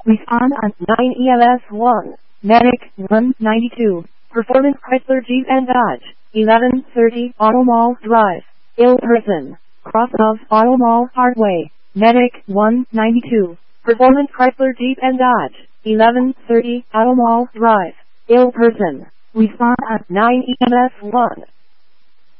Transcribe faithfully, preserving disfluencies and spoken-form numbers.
Respond on nine E L S one. Medic one ninety-two. Performance Chrysler Jeep and Dodge. eleven thirty Auto Mall Drive. Ill person. Cross of Auto Mall Hardway. Medic one ninety-two. Performance Chrysler Jeep and Dodge. eleven thirty Auto Mall Drive. Ill person. Respond on nine E M S one.